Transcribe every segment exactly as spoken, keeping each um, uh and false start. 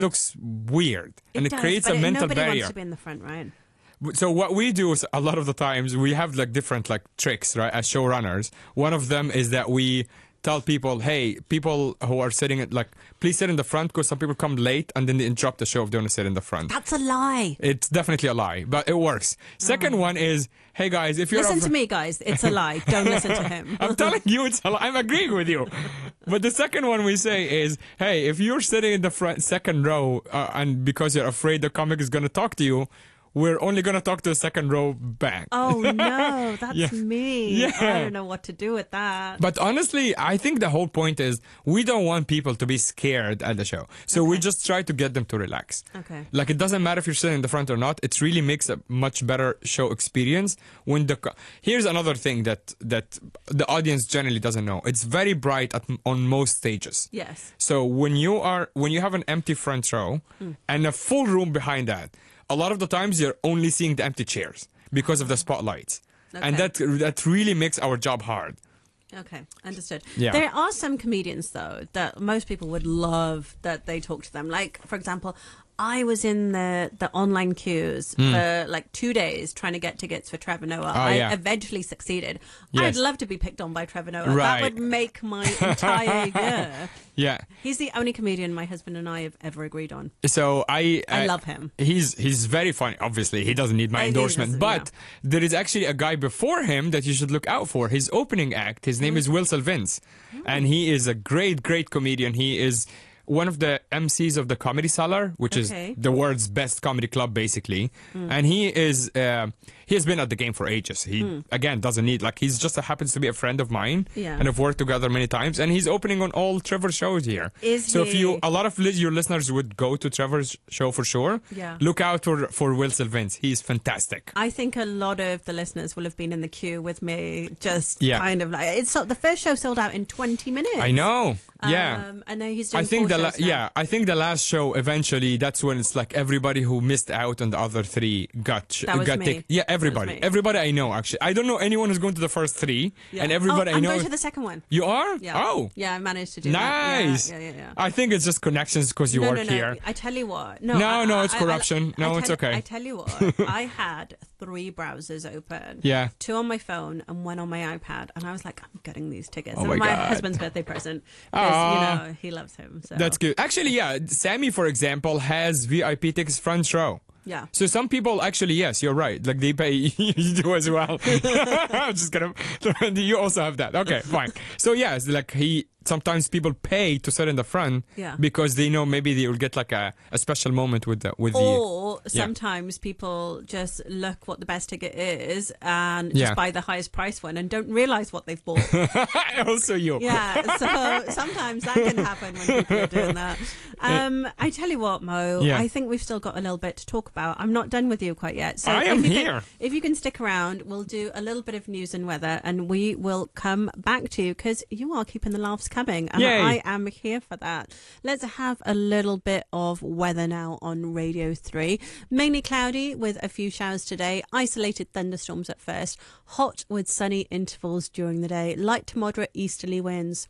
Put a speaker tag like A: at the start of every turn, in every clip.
A: looks weird,
B: It
A: and it
B: does,
A: creates
B: but
A: a
B: it-
A: mental
B: nobody
A: barrier.
B: wants to be in the front, right?
A: So what we do is a lot of the times we have like different like tricks, right, as showrunners. One of them is that we tell people, hey, people who are sitting at like, please sit in the front, because some people come late and then they interrupt the show if they want to sit in the front.
B: That's a lie.
A: It's definitely a lie, but it works. Second one is, hey guys, if you're
B: Listen
A: a fr-
B: to me, guys. It's a lie. Don't listen to him.
A: I'm telling you, it's a lie. I'm agreeing with you. But the second one we say is, hey, if you're sitting in the front second row uh, and because you're afraid the comic is going to talk to you, we're only going to talk to the second row back.
B: Oh, no. That's
A: Yeah.
B: me.
A: Yeah.
B: I don't know what to do with that.
A: But honestly, I think the whole point is we don't want people to be scared at the show. So we
B: Okay.
A: just try to get them to relax.
B: Okay.
A: Like, it doesn't matter if you're sitting in the front or not. It really makes a much better show experience when the... Co- Here's another thing that, that the audience generally doesn't know. It's very bright at, on most stages.
B: Yes.
A: So when you are when you have an empty front row
B: Hmm.
A: and a full room behind that, a lot of the times you're only seeing the empty chairs because of the spotlights. And
B: Okay.
A: that that really makes our job hard.
B: Okay, understood.
A: Yeah.
B: There are some comedians, though, that most people would love that they talk to them. Like, for example, I was in the, the online queues for like two days trying to get tickets for Trevor Noah. I
A: Hmm. yeah.
B: eventually succeeded.
A: Yes.
B: I'd love to be picked on by Trevor Noah.
A: Right.
B: That would make my entire year.
A: Yeah.
B: He's the only comedian my husband and I have ever agreed on.
A: So I
B: I love him.
A: He's he's very funny. Obviously, he doesn't need my
B: He
A: endorsement.
B: doesn't,
A: But there is actually a guy before him that you should look out for. His opening act. His name is Will Sylvince, and he is a great, great comedian. He is one of the M Cs of the Comedy Cellar, which
B: Okay.
A: is the world's best comedy club, basically. And he is uh, he has been at the game for ages. He again doesn't need like he's just happens to be a friend of mine,
B: Yeah.
A: and have worked together many times. And he's opening on all Trevor shows here.
B: Is
A: so if
B: he?
A: you a lot of li- your listeners would go to Trevor's show for sure.
B: Yeah.
A: Look out for for Will Sylvince. He's fantastic.
B: I think a lot of the listeners will have been in the queue with me, just
A: Yeah.
B: kind of like it's so- the first show sold out in twenty minutes.
A: I know. Yeah.
B: Um, I know he's doing
A: I think
B: four
A: the la-
B: shows now.
A: yeah, I think the last show eventually that's when it's like everybody who missed out on the other three got sh-
B: That was
A: got
B: me.
A: tick- yeah,
B: That was
A: everybody.
B: me.
A: Everybody I know actually. I don't know anyone who's going to the first three
B: Yeah.
A: and everybody
B: oh,
A: I
B: I'm
A: know
B: going to the second one.
A: You are?
B: Yeah.
A: Oh.
B: Yeah, I managed to do that.
A: Nice.
B: Yeah, yeah, yeah. yeah.
A: I think it's just connections because you
B: no,
A: work
B: no, no.
A: here.
B: I tell you what. No,
A: No,
B: I,
A: no, it's
B: I- I-
A: corruption.
B: I
A: No,
B: tell-
A: it's okay.
B: I tell you what. I had three browsers open.
A: Yeah.
B: Two on my phone and one on my iPad, and I was like, I'm getting these tickets.
A: Oh
B: and
A: my
B: my
A: God.
B: husband's birthday present because
A: Aw.
B: you know he loves him. So
A: That's good. Actually, yeah, Sammy, for example, has V I P tickets front row.
B: yeah.
A: So some people actually, yes, you're right. Like they pay, you do as well. I'm just gonna. You also have that. Okay, fine. So yes, like he. Sometimes people pay to sit in the front
B: Yeah.
A: because they know maybe they will get like a, a special moment with the with the.
B: Or
A: Yeah.
B: sometimes people just look what the best ticket is and
A: Yeah.
B: just buy the highest price one and don't realize what they've bought.
A: Also you.
B: Yeah, so sometimes that can happen when people are doing that. Um, I tell you what, Mo,
A: Yeah.
B: I think we've still got a little bit to talk about. I'm not done with you quite yet. So
A: I
B: if
A: am
B: you
A: here.
B: Can, if you can stick around, we'll do a little bit of news and weather and we will come back to you because you are keeping the laughs coming and
A: Yay.
B: I am here for that. Let's have a little bit of weather now on Radio three. Mainly cloudy with a few showers today. Isolated thunderstorms at first. Hot with sunny intervals during the day. Light to moderate easterly winds.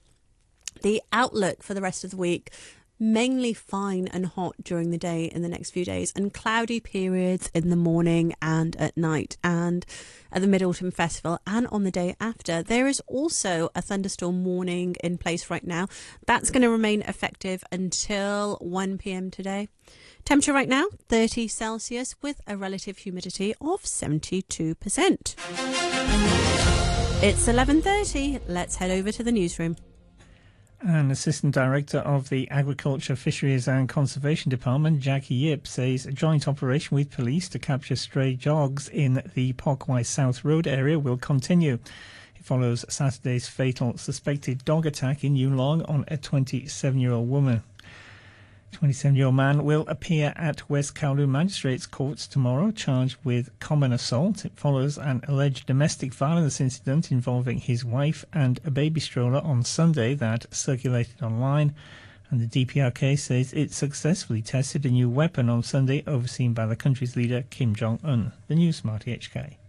B: The outlook for the rest of the week, mainly fine and hot during the day in the next few days and cloudy periods in the morning and at night and at the Mid-Autumn Festival and on the day after. There is also a thunderstorm warning in place right now. That's going to remain effective until one p.m. today. Temperature right now, thirty Celsius with a relative humidity of seventy-two percent. It's eleven thirty. Let's head over to the newsroom.
C: An Assistant Director of the Agriculture, Fisheries and Conservation Department, Jackie Yip, says a joint operation with police to capture stray dogs in the Parkway South Road area will continue. It follows Saturday's fatal suspected dog attack in Yulong on a twenty-seven-year-old woman. twenty-seven-year-old man will appear at West Kowloon Magistrates Courts tomorrow, charged with common assault. It follows an alleged domestic violence incident involving his wife and a baby stroller on Sunday that circulated online. And the D P R K says it successfully tested a new weapon on Sunday, overseen by the country's leader Kim Jong-un. The News Smarty H K.